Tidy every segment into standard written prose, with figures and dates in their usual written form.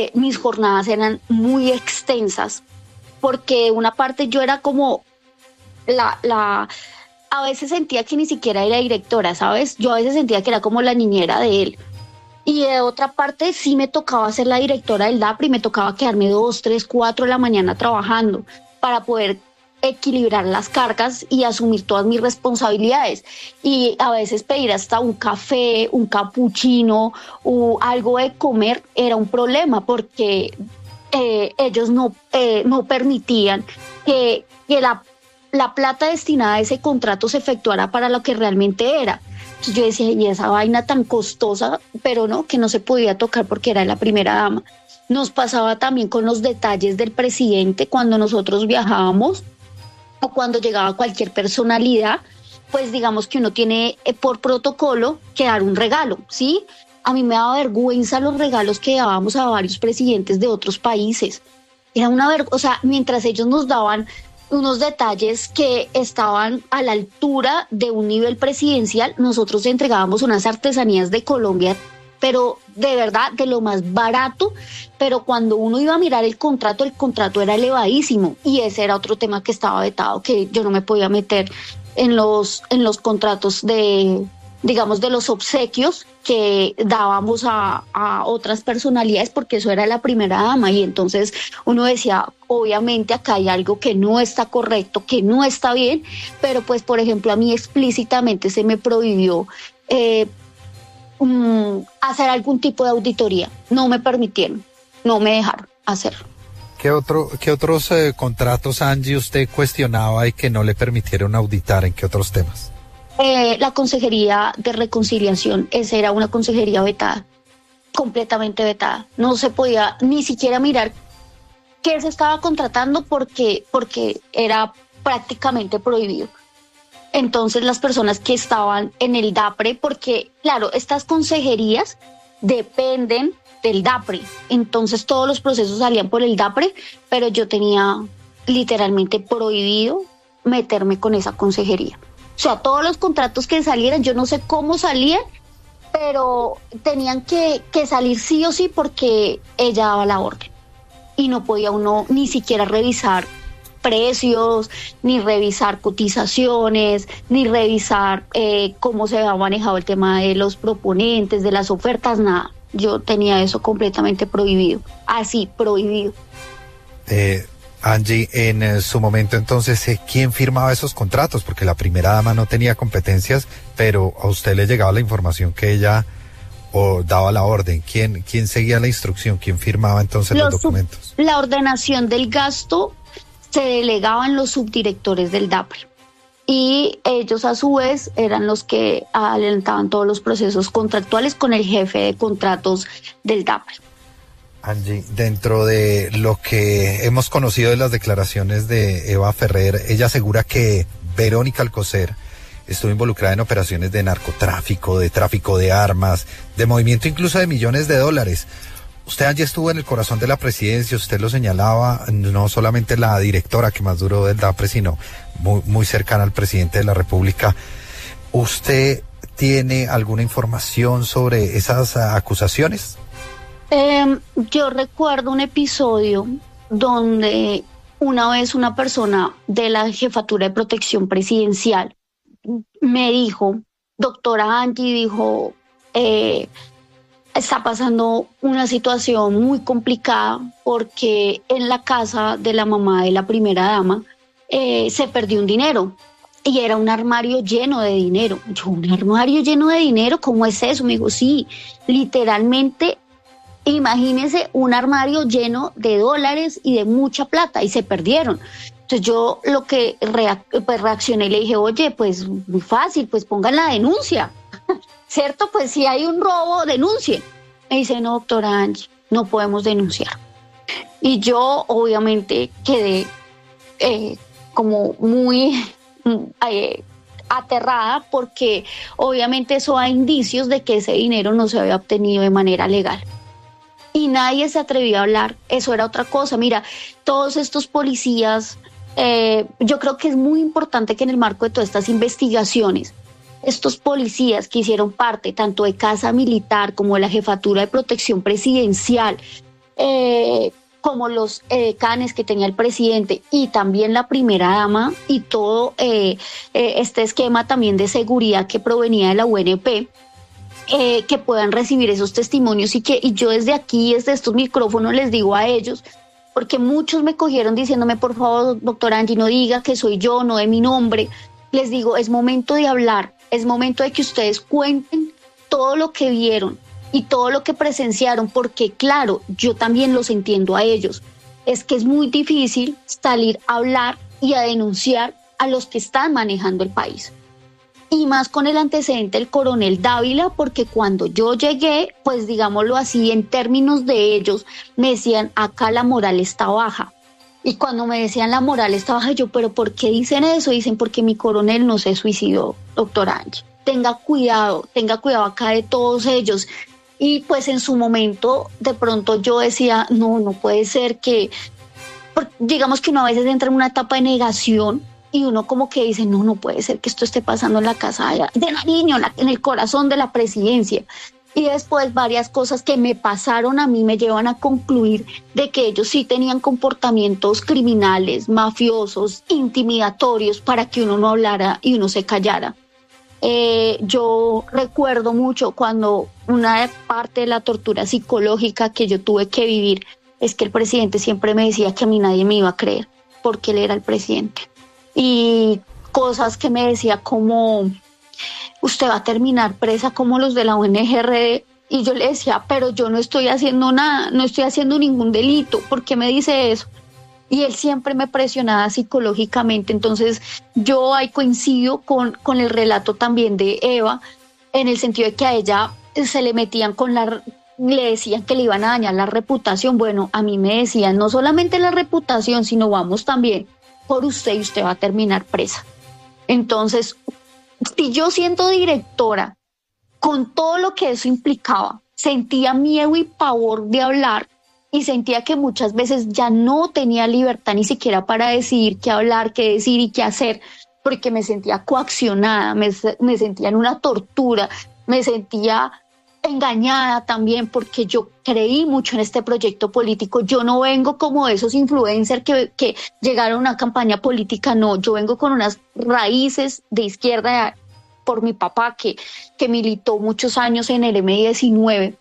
mis jornadas eran muy extensas, porque de una parte yo era como a veces sentía que ni siquiera era directora, ¿sabes? Yo a veces sentía que era como la niñera de él. Y de otra parte sí me tocaba ser la directora del DAPRE y me tocaba quedarme 2, 3, 4 de la mañana trabajando para poder equilibrar las cargas y asumir todas mis responsabilidades. Y a veces pedir hasta un café, un capuchino o algo de comer era un problema, porque ellos no permitían que la plata destinada a ese contrato se efectuara para lo que realmente era. Entonces yo decía, y esa vaina tan costosa, pero no, que no se podía tocar porque era la primera dama. Nos pasaba también con los detalles del presidente cuando nosotros viajábamos o cuando llegaba cualquier personalidad, pues digamos que uno tiene por protocolo que dar un regalo, ¿sí? A mí me daba vergüenza los regalos que dábamos a varios presidentes de otros países. Era una vergüenza, o sea, mientras ellos nos daban unos detalles que estaban a la altura de un nivel presidencial, nosotros entregábamos unas artesanías de Colombia, pero de verdad de lo más barato, pero cuando uno iba a mirar el contrato era elevadísimo, y ese era otro tema que estaba vetado, que yo no me podía meter en los contratos de, digamos, de los obsequios que dábamos a otras personalidades, porque eso era la primera dama, y entonces uno decía, obviamente acá hay algo que no está correcto, que no está bien, pero pues por ejemplo a mí explícitamente se me prohibió hacer algún tipo de auditoría, no me permitieron, no me dejaron hacerlo. ¿Qué otros contratos, Angie, usted cuestionaba y que no le permitieron auditar? ¿En qué otros temas? La Consejería de Reconciliación, esa era una consejería vetada, completamente vetada. No se podía ni siquiera mirar qué se estaba contratando porque era prácticamente prohibido. Entonces las personas que estaban en el DAPRE, porque claro, estas consejerías dependen del DAPRE, entonces todos los procesos salían por el DAPRE, pero yo tenía literalmente prohibido meterme con esa consejería. O sea, todos los contratos que salieran, yo no sé cómo salían, pero tenían que salir sí o sí porque ella daba la orden. Y no podía uno ni siquiera revisar precios, ni revisar cotizaciones, ni revisar cómo se había manejado el tema de los proponentes, de las ofertas, nada. Yo tenía eso completamente prohibido, así, prohibido. Angie, en su momento entonces, ¿quién firmaba esos contratos? Porque la primera dama no tenía competencias, pero a usted le llegaba la información que ella daba la orden. ¿Quién seguía la instrucción? ¿Quién firmaba entonces los documentos? La ordenación del gasto se delegaban los subdirectores del DAPRE, y ellos a su vez eran los que adelantaban todos los procesos contractuales con el jefe de contratos del DAPRE. Angie, dentro de lo que hemos conocido de las declaraciones de Eva Ferrer, ella asegura que Verónica Alcocer estuvo involucrada en operaciones de narcotráfico, de tráfico de armas, de movimiento incluso de millones de dólares. Usted, Angie, estuvo en el corazón de la presidencia, usted lo señalaba, no solamente la directora que más duró del DAPRE, sino muy cercana al presidente de la República. ¿Usted tiene alguna información sobre esas acusaciones? Yo recuerdo un episodio donde una vez una persona de la Jefatura de Protección Presidencial me dijo, doctora Angie, dijo, está pasando una situación muy complicada porque en la casa de la mamá de la primera dama se perdió un dinero y era un armario lleno de dinero. Yo, ¿un armario lleno de dinero? ¿Cómo es eso? Me dijo, sí, literalmente, imagínese un armario lleno de dólares y de mucha plata, y se perdieron. Entonces yo lo que reaccioné y le dije, oye, pues muy fácil, pues pongan la denuncia. ¿Cierto? Pues si hay un robo, denuncie. Me dice, no, doctora Angie, no podemos denunciar. Y yo obviamente quedé como muy aterrada, porque obviamente eso da indicios de que ese dinero no se había obtenido de manera legal. Y nadie se atrevió a hablar, eso era otra cosa. Mira, todos estos policías, yo creo que es muy importante que en el marco de todas estas investigaciones, estos policías que hicieron parte tanto de Casa Militar como de la Jefatura de Protección Presidencial, como los canes que tenía el presidente y también la primera dama y todo este esquema también de seguridad que provenía de la UNP, que puedan recibir esos testimonios y yo desde aquí, desde estos micrófonos les digo a ellos, porque muchos me cogieron diciéndome, por favor, doctora Angie, no diga que soy yo, no de mi nombre. Les digo, es momento de hablar, es momento de que ustedes cuenten todo lo que vieron y todo lo que presenciaron, porque claro, yo también los entiendo a ellos. Es que es muy difícil salir a hablar y a denunciar a los que están manejando el país. Y más con el antecedente del coronel Dávila, porque cuando yo llegué, pues digámoslo así, en términos de ellos, me decían, acá la moral está baja. Y cuando me decían la moral está baja, yo, ¿pero por qué dicen eso? Dicen, porque mi coronel no se suicidó, doctora Angie. Tenga cuidado acá de todos ellos. Y pues en su momento, de pronto yo decía, no puede ser que, digamos que uno a veces entra en una etapa de negación, y uno como que dice, no puede ser que esto esté pasando en la casa de Nariño, en el corazón de la presidencia. Y después varias cosas que me pasaron a mí me llevan a concluir de que ellos sí tenían comportamientos criminales, mafiosos, intimidatorios para que uno no hablara y uno se callara. Yo recuerdo mucho cuando una parte de la tortura psicológica que yo tuve que vivir es que el presidente siempre me decía que a mí nadie me iba a creer porque él era el presidente. Y cosas que me decía como, usted va a terminar presa como los de la ONG. Y yo le decía, pero yo no estoy haciendo nada, no estoy haciendo ningún delito, ¿por qué me dice eso? Y él siempre me presionaba psicológicamente. Entonces yo ahí coincido con el relato también de Eva, en el sentido de que a ella se le metían le decían que le iban a dañar la reputación. Bueno, a mí me decían no solamente la reputación, sino vamos también por usted y usted va a terminar presa. Entonces, si yo siendo directora, con todo lo que eso implicaba, sentía miedo y pavor de hablar y sentía que muchas veces ya no tenía libertad ni siquiera para decidir qué hablar, qué decir y qué hacer, porque me sentía coaccionada, me sentía en una tortura, me sentía engañada también porque yo creí mucho en este proyecto político. Yo no vengo como esos influencers que llegaron a una campaña política, no, yo vengo con unas raíces de izquierda por mi papá que militó muchos años en el M19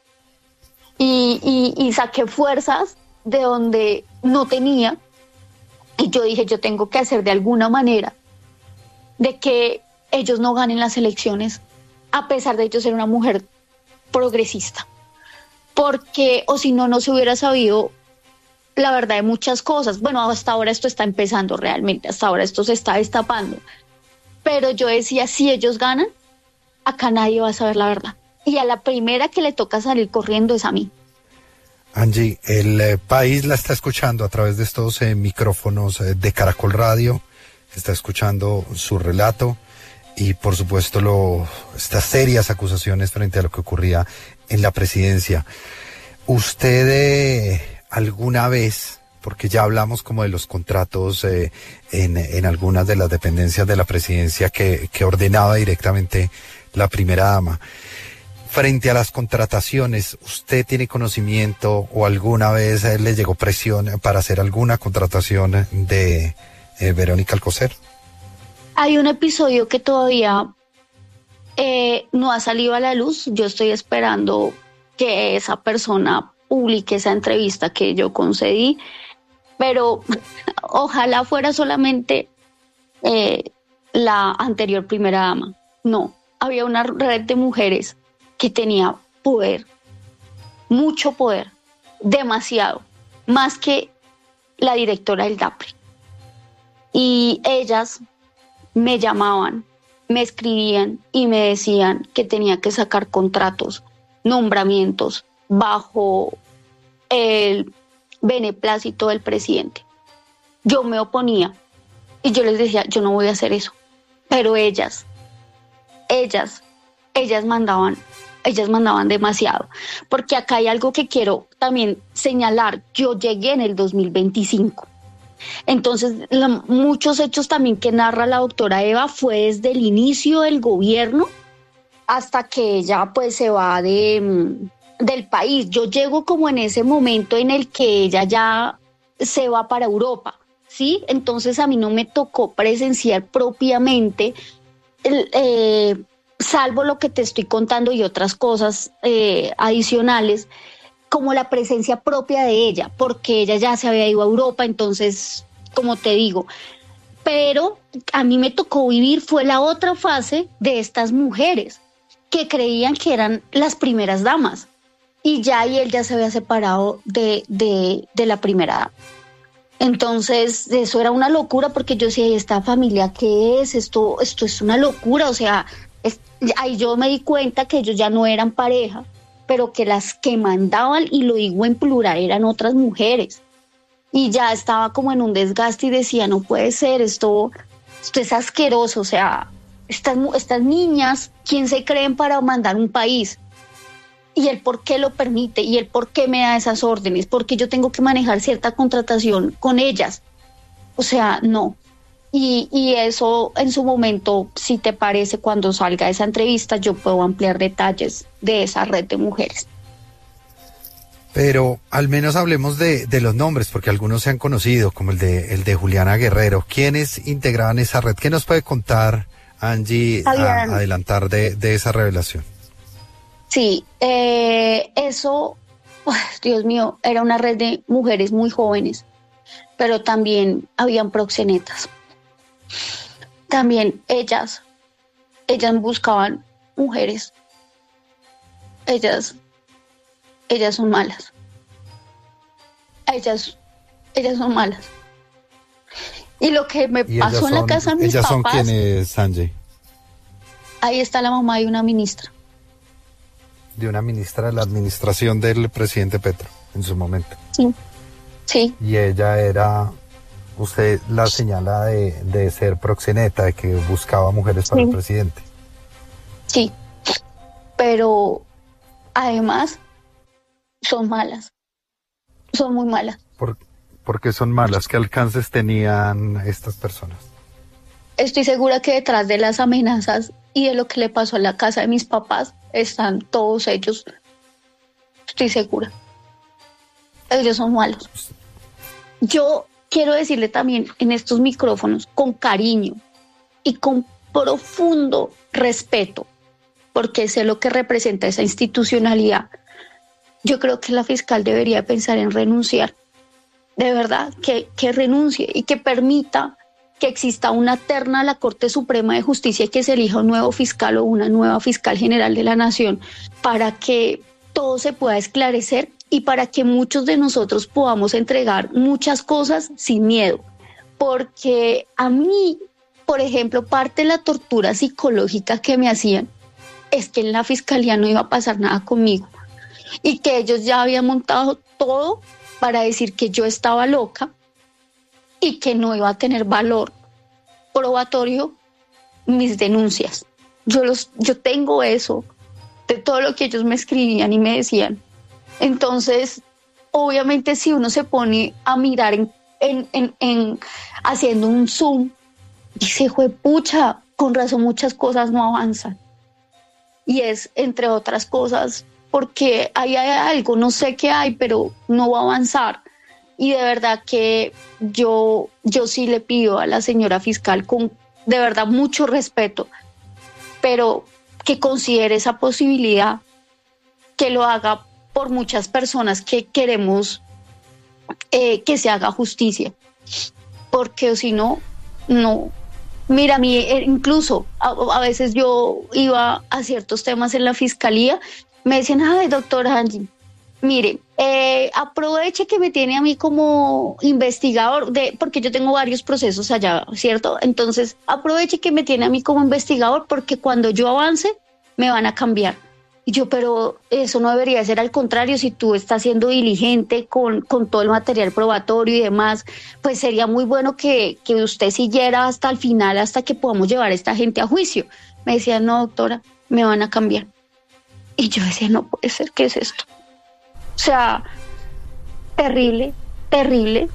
y saqué fuerzas de donde no tenía y yo dije, yo tengo que hacer de alguna manera de que ellos no ganen las elecciones a pesar de yo ser una mujer progresista, porque o si no se hubiera sabido la verdad de muchas cosas. Bueno, hasta ahora esto está empezando realmente, hasta ahora esto se está destapando, pero yo decía, si ellos ganan, acá nadie va a saber la verdad y a la primera que le toca salir corriendo es a mí. Angie, el país la está escuchando a través de estos micrófonos de Caracol Radio, está escuchando su relato y por supuesto estas serias acusaciones frente a lo que ocurría en la presidencia. ¿Usted alguna vez, porque ya hablamos como de los contratos en algunas de las dependencias de la presidencia que ordenaba directamente la primera dama, frente a las contrataciones, usted tiene conocimiento o alguna vez le llegó presión para hacer alguna contratación de Verónica Alcocer? Hay un episodio que todavía no ha salido a la luz. Yo estoy esperando que esa persona publique esa entrevista que yo concedí, pero ojalá fuera solamente la anterior primera dama. No, había una red de mujeres que tenía poder, mucho poder, demasiado, más que la directora del DAPRE. Y ellas me llamaban, me escribían y me decían que tenía que sacar contratos, nombramientos bajo el beneplácito del presidente. Yo me oponía y yo les decía, yo no voy a hacer eso. Pero ellas mandaban demasiado. Porque acá hay algo que quiero también señalar. Yo llegué en el 2025. Entonces, muchos hechos también que narra la doctora Eva fue desde el inicio del gobierno hasta que ella pues se va de del país. Yo llego como en ese momento en el que ella ya se va para Europa, ¿sí? Entonces a mí no me tocó presenciar propiamente, salvo lo que te estoy contando y otras cosas adicionales, como la presencia propia de ella, porque ella ya se había ido a Europa, entonces, como te digo, pero a mí me tocó vivir, fue la otra fase de estas mujeres que creían que eran las primeras damas, y ya y él ya se había separado de la primera dama. Entonces, eso era una locura, porque yo decía, ¿y esta familia qué es? Esto es una locura, o sea, ahí yo me di cuenta que ellos ya no eran pareja, pero que las que mandaban, y lo digo en plural, eran otras mujeres. Y ya estaba como en un desgaste y decía, no puede ser, esto es asqueroso, o sea, estas niñas, ¿quién se creen para mandar un país? Y el por qué lo permite, y el por qué me da esas órdenes, porque yo tengo que manejar cierta contratación con ellas. O sea, no. Y eso en su momento, si te parece, cuando salga esa entrevista, yo puedo ampliar detalles de esa red de mujeres. Pero al menos hablemos de los nombres, porque algunos se han conocido, como el de Juliana Guerrero. ¿Quiénes integraban esa red? ¿Qué nos puede contar, Angie, adelantar de esa revelación? Sí, eso, Dios mío, era una red de mujeres muy jóvenes, pero también habían proxenetas. También ellas buscaban mujeres. Ellas son malas. Ellas son malas. Y lo que me pasó en la casa de mis papás... ¿Ellas son quiénes, Sanjay? Ahí está la mamá de una ministra. De una ministra de la administración del presidente Petro, en su momento. Sí, sí. Y ella era... Usted la señala de ser proxeneta, de que buscaba mujeres para el presidente. Sí, pero además son malas, son muy malas. ¿Por qué son malas? ¿Qué alcances tenían estas personas? Estoy segura que detrás de las amenazas y de lo que le pasó a la casa de mis papás están todos ellos. Estoy segura. Ellos son malos. Yo quiero decirle también en estos micrófonos, con cariño y con profundo respeto, porque sé lo que representa esa institucionalidad, yo creo que la fiscal debería pensar en renunciar. De verdad, que renuncie y que permita que exista una terna a la Corte Suprema de Justicia y que se elija un nuevo fiscal o una nueva fiscal general de la Nación, para que todo se pueda esclarecer y para que muchos de nosotros podamos entregar muchas cosas sin miedo. Porque a mí, por ejemplo, parte de la tortura psicológica que me hacían es que en la fiscalía no iba a pasar nada conmigo y que ellos ya habían montado todo para decir que yo estaba loca y que no iba a tener valor probatorio mis denuncias. Yo tengo eso de todo lo que ellos me escribían y me decían. Entonces, obviamente, si uno se pone a mirar en haciendo un zoom, dice, juepucha, con razón muchas cosas no avanzan. Y es, entre otras cosas, porque ahí hay algo, no sé qué hay, pero no va a avanzar. Y de verdad que yo sí le pido a la señora fiscal, con de verdad mucho respeto, pero que considere esa posibilidad, que lo haga por muchas personas que queremos que se haga justicia, porque si no, no. Mira, a mí incluso a veces yo iba a ciertos temas en la fiscalía, me decían, ay, doctora Angie, mire, aproveche que me tiene a mí como investigador, porque yo tengo varios procesos allá, ¿cierto? Entonces, aproveche que me tiene a mí como investigador, porque cuando yo avance, me van a cambiar. Y yo, pero eso no debería ser, al contrario, si tú estás siendo diligente con todo el material probatorio y demás, pues sería muy bueno que usted siguiera hasta el final, hasta que podamos llevar a esta gente a juicio. Me decía, no, doctora, me van a cambiar. Y yo decía, no puede ser, ¿qué es esto? O sea, terrible, terrible.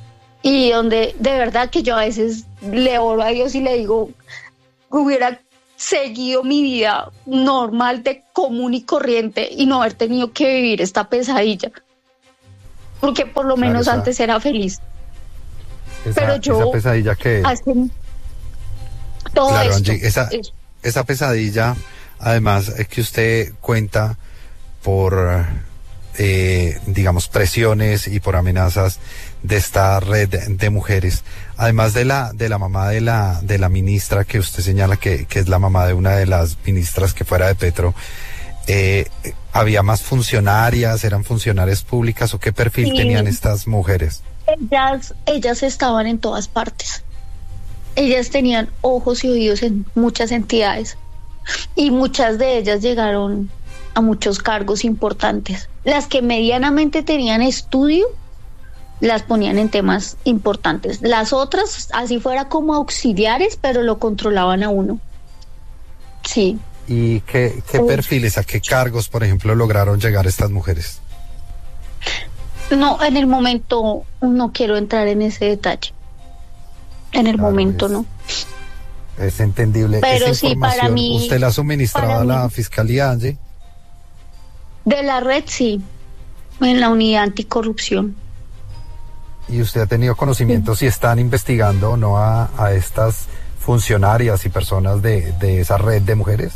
Y donde de verdad que yo a veces le oro a Dios y le digo, hubiera seguido mi vida normal de común y corriente y no haber tenido que vivir esta pesadilla. Porque por lo menos antes era feliz. Pero yo... Esa pesadilla que... Todo claro, esto, Angie, esa pesadilla, además, es que usted cuenta por, digamos, presiones y por amenazas de esta red de mujeres, además de la mamá de la ministra que usted señala que es la mamá de una de las ministras que fuera de Petro. ¿Había más funcionarias, eran funcionarias públicas o qué perfil tenían estas mujeres? Ellas estaban en todas partes. Ellas tenían ojos y oídos en muchas entidades y muchas de ellas llegaron a muchos cargos importantes. Las que medianamente tenían estudio las ponían en temas importantes. Las otras, así fuera como auxiliares, pero lo controlaban a uno. Sí. ¿Y qué perfiles, a qué cargos, por ejemplo, lograron llegar estas mujeres? No, en el momento no quiero entrar en ese detalle. En el momento no. Es entendible. Pero esa sí, para mí... ¿Usted la ha suministrado a la Fiscalía, Angie? De la red, sí. En la unidad anticorrupción. ¿Y usted ha tenido conocimiento si están investigando o no a estas funcionarias y personas de esa red de mujeres?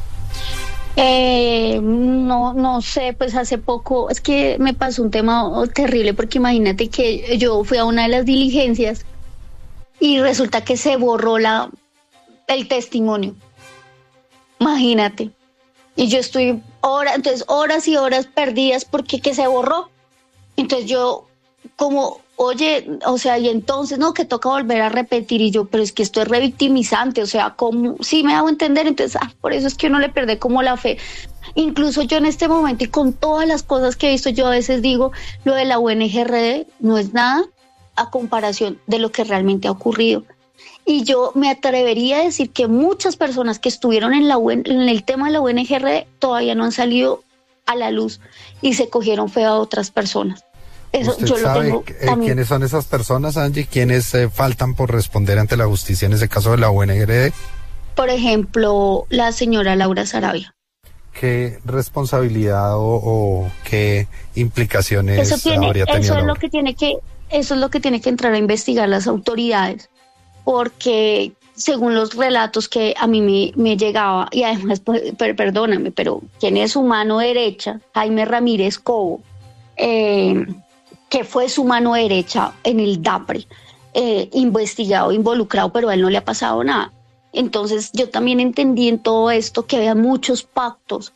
No sé, pues hace poco, es que me pasó un tema terrible porque imagínate que yo fui a una de las diligencias y resulta que se borró el testimonio. Imagínate. Y yo estoy horas y horas perdidas porque que se borró. Entonces yo como, oye, o sea, y entonces, no, que toca volver a repetir, y yo, pero es que esto es revictimizante, o sea, como, sí me hago entender, entonces, por eso es que uno le pierde como la fe. Incluso yo en este momento y con todas las cosas que he visto, yo a veces digo, lo de la UNGRD no es nada a comparación de lo que realmente ha ocurrido. Y yo me atrevería a decir que muchas personas que estuvieron en el tema de la UNGRD todavía no han salido a la luz y se cogieron feo a otras personas. Eso, ¿usted yo sabe lo tengo quiénes son esas personas, Angie? ¿Quiénes faltan por responder ante la justicia en ese caso de la UNGRD? Por ejemplo, la señora Laura Sarabia. ¿Qué responsabilidad o qué implicaciones habría tenido? Eso es lo que tiene que entrar a investigar las autoridades, porque según los relatos que a mí me llegaba, y además, perdóname, pero ¿quién es su mano derecha? Jaime Ramírez Cobo, que fue su mano derecha en el DAPRE, investigado, involucrado, pero a él no le ha pasado nada. Entonces yo también entendí en todo esto que había muchos pactos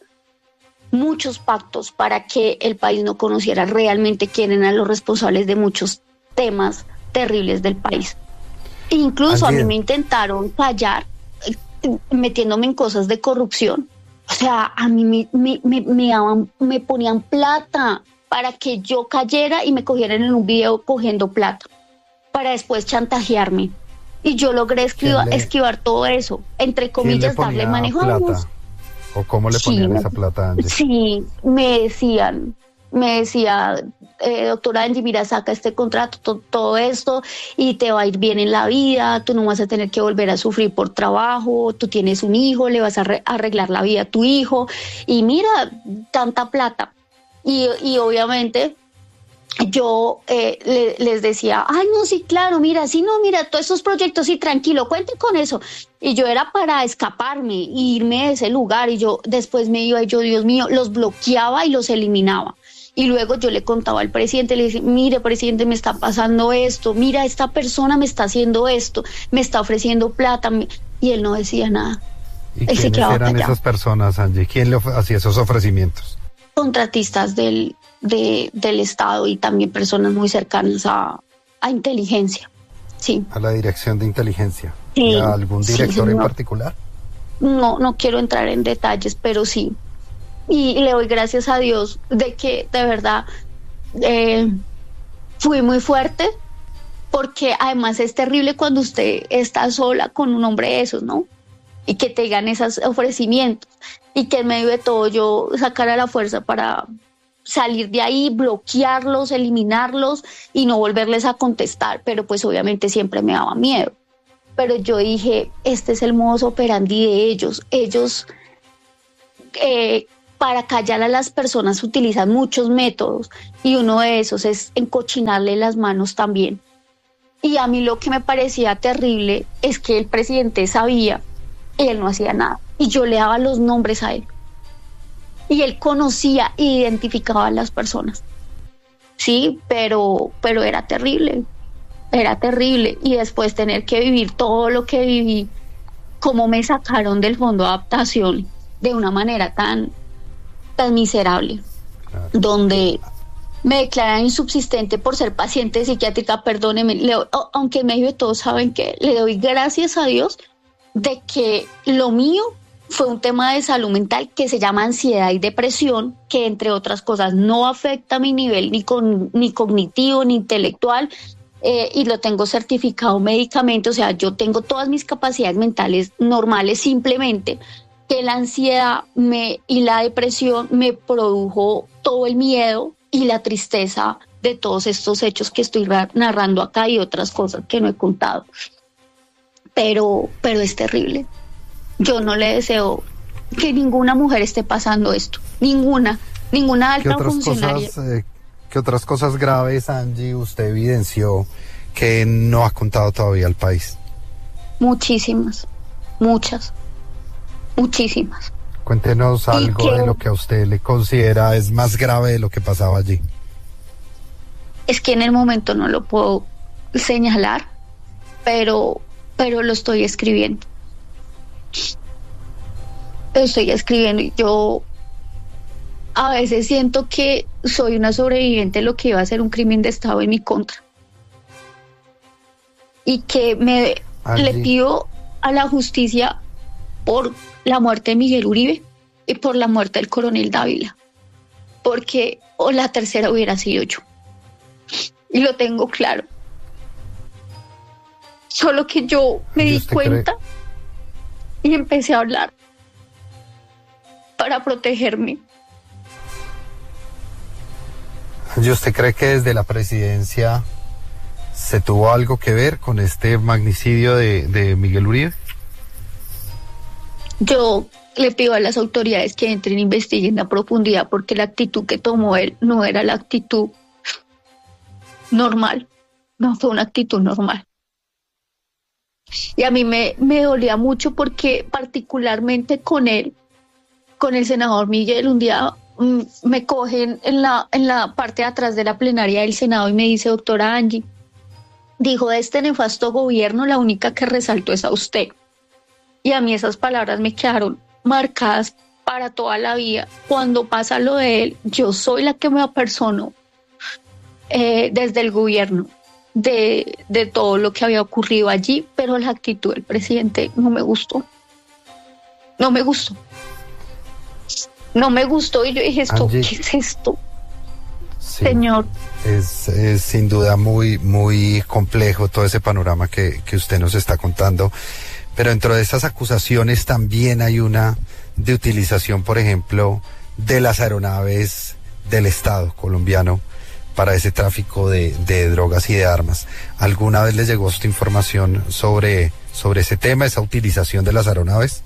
para que el país no conociera realmente quién eran los responsables de muchos temas terribles del país. Incluso a mí me intentaron callar metiéndome en cosas de corrupción. O sea, a mí me ponían plata para que yo cayera y me cogieran en un video cogiendo plata, para después chantajearme. Y yo logré esquivar todo eso, entre comillas, darle manejo a unos. ¿O cómo le ponían esa plata, Angie? Sí, me decía, doctora Angie, mira, saca este contrato, todo esto, y te va a ir bien en la vida, tú no vas a tener que volver a sufrir por trabajo, tú tienes un hijo, le vas a arreglar la vida a tu hijo, y mira, tanta plata. Y obviamente yo les decía, ay, no, sí, claro, mira, sí, no, mira, todos esos proyectos, sí, tranquilo, cuente con eso. Y yo era para escaparme, irme de ese lugar, y yo después me iba, y yo, Dios mío, los bloqueaba y los eliminaba. Y luego yo le contaba al presidente, le decía, mire, presidente, me está pasando esto, mira, esta persona me está haciendo esto, me está ofreciendo plata, y él no decía nada. ¿Y quiénes eran esas personas, Angie? ¿Quién le hacía esos ofrecimientos? Contratistas del Estado y también personas muy cercanas a inteligencia, sí. ¿A la dirección de inteligencia? Sí. ¿Y a algún director sí, en particular? No quiero entrar en detalles, pero sí. Y le doy gracias a Dios de que de verdad fui muy fuerte, porque además es terrible cuando usted está sola con un hombre de esos, ¿no? Y que te digan esos ofrecimientos, y que en medio de todo yo sacara la fuerza para salir de ahí, bloquearlos, eliminarlos y no volverles a contestar, pero pues obviamente siempre me daba miedo. pero yo dije, este es el modus operandi de ellos. Ellos, para callar a las personas, utilizan muchos métodos y uno de esos es encochinarle las manos también. Y a mí lo que me parecía terrible es que el presidente sabía y él no hacía nada. Y yo le daba los nombres a él. Y él conocía e identificaba a las personas. Sí, pero era terrible. Era terrible. Y después tener que vivir todo lo que viví, cómo me sacaron del fondo de adaptación de una manera tan miserable. Claro. Donde me declaran insubsistente por ser paciente psiquiátrica, perdóneme, aunque en medio de todos saben que le doy gracias a Dios de que lo mío fue un tema de salud mental que se llama ansiedad y depresión, que entre otras cosas no afecta mi nivel ni cognitivo ni intelectual, y lo tengo certificado médicamente, o sea, yo tengo todas mis capacidades mentales normales, simplemente que la ansiedad y la depresión me produjo todo el miedo y la tristeza de todos estos hechos que estoy narrando acá y otras cosas que no he contado. Pero es terrible. Yo no le deseo que ninguna mujer esté pasando esto. Ninguna alta funcionaria. ¿Qué otras cosas graves, Angie, usted evidenció que no ha contado todavía al país? Muchísimas. Cuéntenos algo de lo que a usted le considera es más grave de lo que pasaba allí. Es que en el momento no lo puedo señalar, pero lo estoy escribiendo. Y yo a veces siento que soy una sobreviviente de lo que iba a ser un crimen de Estado en mi contra. Y que le pido a la justicia por la muerte de Miguel Uribe y por la muerte del coronel Dávila, porque la tercera hubiera sido yo. Y lo tengo claro. Solo que yo me di cuenta y empecé a hablar para protegerme. ¿Y usted cree que desde la presidencia se tuvo algo que ver con este magnicidio de Miguel Uribe? Yo le pido a las autoridades que entren e investiguen a profundidad, porque la actitud que tomó él no era la actitud normal, no fue una actitud normal. Y a mí me dolía mucho porque particularmente con él, con el senador Miguel, un día me cogen en la parte de atrás de la plenaria del Senado y me dice: doctora Angie, dijo, de este nefasto gobierno la única que resaltó es a usted. Y a mí esas palabras me quedaron marcadas para toda la vida. Cuando pasa lo de él, yo soy la que me apersono desde el gobierno de todo lo que había ocurrido allí, pero la actitud del presidente no me gustó. No me gustó y yo dije, Angie, ¿qué es esto? Sí, señor. Es sin duda muy, muy complejo todo ese panorama que usted nos está contando. Pero dentro de estas acusaciones también hay una de utilización, por ejemplo, de las aeronaves del Estado colombiano para ese tráfico de drogas y de armas. ¿Alguna vez les llegó esta información sobre ese tema, esa utilización de las aeronaves?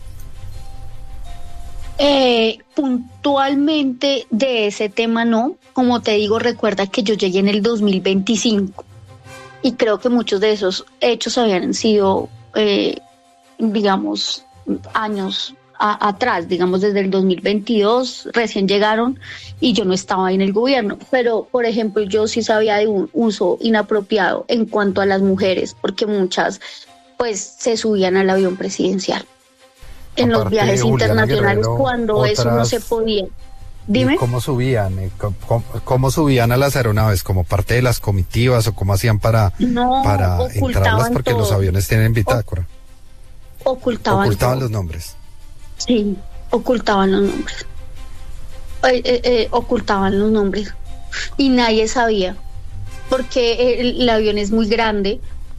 Puntualmente de ese tema no. Como te digo, recuerda que yo llegué en el 2025 y creo que muchos de esos hechos habían sido... digamos, años atrás, digamos desde el 2022, recién llegaron y yo no estaba ahí en el gobierno, pero por ejemplo yo sí sabía de un uso inapropiado en cuanto a las mujeres, porque muchas pues se subían al avión presidencial en los viajes internacionales cuando eso no se podía. Dime. ¿Cómo subían? ¿Cómo subían a las aeronaves? ¿Como parte de las comitivas o cómo hacían para entrarlas? Porque todo. Los aviones tienen bitácora. Ocultaban los nombres. Sí, ocultaban los nombres. Ocultaban los nombres. Y nadie sabía, porque el avión es muy grande,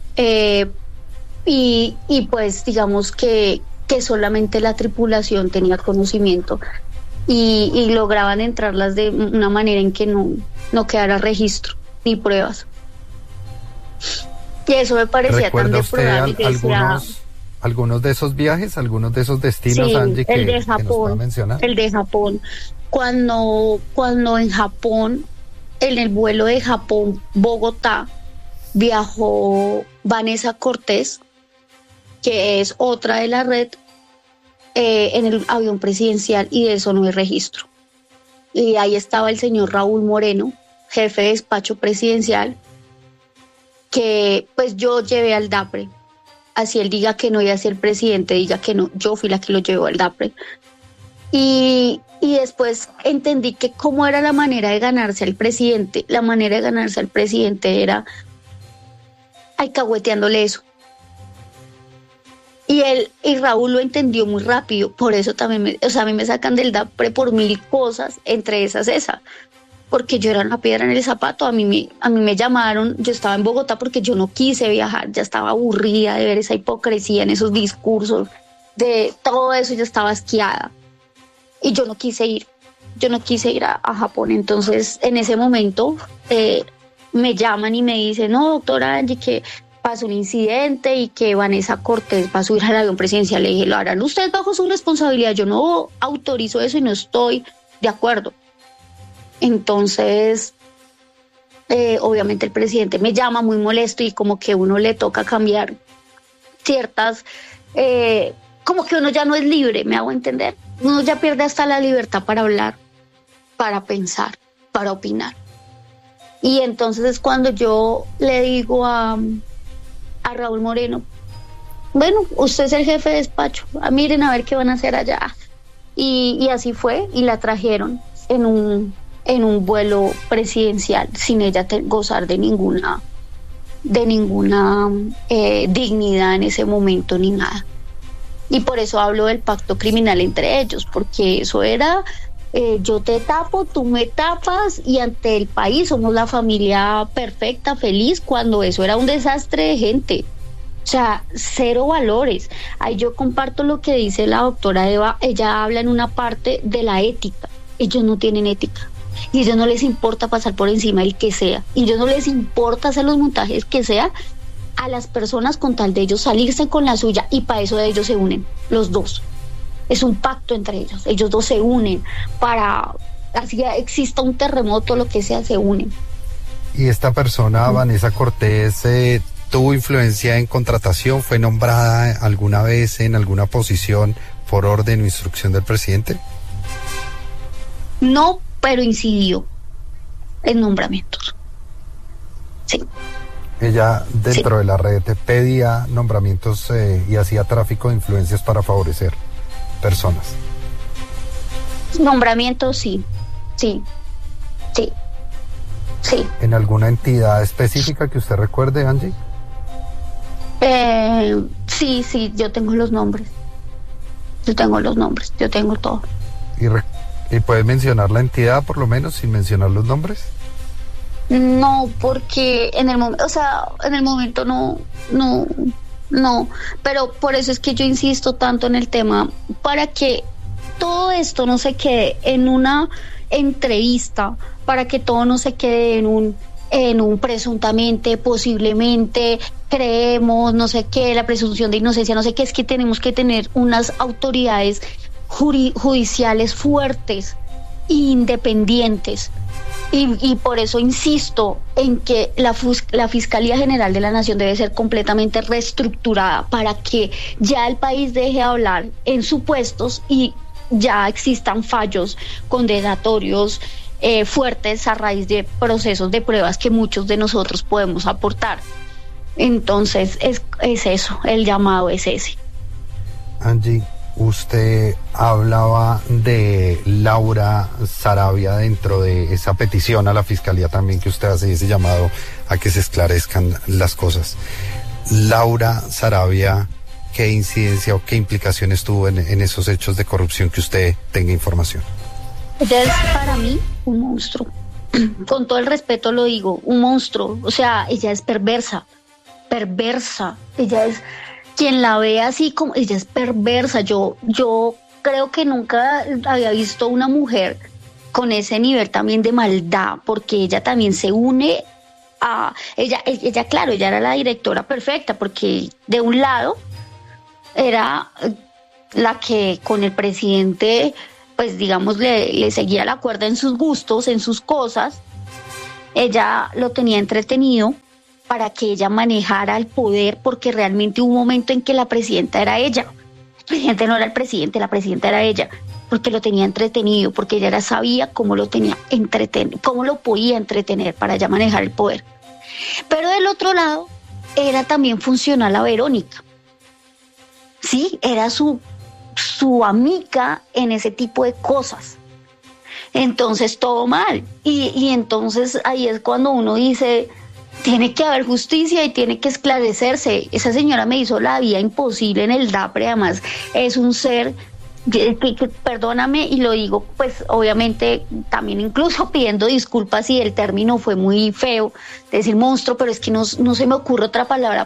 y pues digamos que solamente la tripulación tenía conocimiento y lograban entrarlas de una manera en que no quedara registro ni pruebas. Y eso me parecía tan ¿Recuerda usted deplorable que decía, algunos de esos viajes, algunos de esos destinos, sí, Angie, el de que nos pueda Japón, mencionar? el de Japón. Cuando en Japón, en el vuelo de Japón-Bogotá, viajó Vanessa Cortés, que es otra de la red, en el avión presidencial, y de eso no hay registro. Y ahí estaba el señor Raúl Moreno, jefe de despacho presidencial, que pues yo llevé al DAPRE. Así él diga que no, y así el presidente diga que no, yo fui la que lo llevó al DAPRE. Y después entendí que cómo era la manera de ganarse al presidente. La manera de ganarse al presidente era alcahueteándole eso. Y Raúl lo entendió muy rápido. Por eso también, a mí me sacan del DAPRE por 1000 cosas, entre esas esa. Porque yo era una piedra en el zapato. A mí me llamaron, yo estaba en Bogotá porque yo no quise viajar, ya estaba aburrida de ver esa hipocresía en esos discursos, de todo eso, ya estaba asqueada. Y yo no quise ir a Japón. Entonces, en ese momento, me llaman y me dicen, no, doctora Angie, que pasó un incidente y que Vanessa Cortés va a subir al avión presidencial. Le dije, lo harán ustedes bajo su responsabilidad, yo no autorizo eso y no estoy de acuerdo. Entonces, obviamente el presidente me llama muy molesto y como que uno le toca cambiar ciertas, como que uno ya no es libre, me hago entender. Uno ya pierde hasta la libertad para hablar, para pensar, para opinar. Y entonces es cuando yo le digo a Raúl Moreno, bueno, usted es el jefe de despacho, miren a ver qué van a hacer allá. Y así fue, y la trajeron en un vuelo presidencial sin ella gozar de ninguna dignidad en ese momento ni nada. Y por eso hablo del pacto criminal entre ellos, porque eso era yo te tapo, tú me tapas, y ante el país somos la familia perfecta, feliz, cuando eso era un desastre de gente. O sea, cero valores. Ahí yo comparto lo que dice la doctora Eva. Ella habla en una parte de la ética. Ellos no tienen ética. Y a ellos no les importa pasar por encima del que sea. Y a ellos no les importa hacer los montajes que sea a las personas con tal de ellos salirse con la suya. Y para eso de ellos se unen, los dos. Es un pacto entre ellos. Ellos dos se unen para, así exista un terremoto, lo que sea, se unen. ¿Y esta persona, Vanessa Cortés, tuvo influencia en contratación? ¿Fue nombrada alguna vez en alguna posición por orden o instrucción del presidente? No, pero incidió en nombramientos. Sí. Ella, dentro de la red, pedía nombramientos y hacía tráfico de influencias para favorecer personas. Nombramientos, sí. ¿En alguna entidad específica que usted recuerde, Angie? Sí, yo tengo los nombres. Yo tengo todo. ¿Y puede mencionar la entidad, por lo menos, sin mencionar los nombres? No, porque en el momento no, pero por eso es que yo insisto tanto en el tema, para que todo esto no se quede en una entrevista, para que todo no se quede en un presuntamente, posiblemente, creemos, no sé qué, la presunción de inocencia, no sé qué. Es que tenemos que tener unas autoridades judiciales fuertes e independientes. Y por eso insisto en que la Fiscalía General de la Nación debe ser completamente reestructurada para que ya el país deje de hablar en supuestos y ya existan fallos condenatorios fuertes a raíz de procesos de pruebas que muchos de nosotros podemos aportar. Entonces es eso, el llamado es ese. Angie, usted hablaba de Laura Sarabia dentro de esa petición a la Fiscalía también que usted hace, ese llamado a que se esclarezcan las cosas. Laura Sarabia, ¿qué incidencia o qué implicaciones tuvo en esos hechos de corrupción que usted tenga información? Ella es para mí un monstruo. Con todo el respeto lo digo, un monstruo. O sea, ella es perversa. Ella es, quien la ve así como, ella es perversa. Yo creo que nunca había visto una mujer con ese nivel también de maldad, porque ella también se une ella, claro, ella era la directora perfecta, porque de un lado era la que con el presidente, pues digamos, le seguía la cuerda en sus gustos, en sus cosas. Ella lo tenía entretenido para que ella manejara el poder, porque realmente hubo un momento en que la presidenta era ella. El presidente no era el presidente, la presidenta era ella, porque lo tenía entretenido, porque ella sabía cómo lo tenía entretenido, cómo lo podía entretener para ella manejar el poder. Pero del otro lado, era también funcional a Verónica. Sí, era su amiga en ese tipo de cosas. Entonces todo mal. Y entonces ahí es cuando uno dice, tiene que haber justicia y tiene que esclarecerse. Esa señora me hizo la vida imposible en el DAPRE, además es un ser que perdóname, y lo digo pues obviamente también incluso pidiendo disculpas si el término fue muy feo, decir monstruo, pero es que no se me ocurre otra palabra